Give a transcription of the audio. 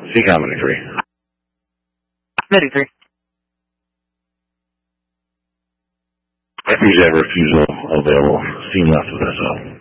CCOM 93. 93. FBJ refusal available. Steam left with SO.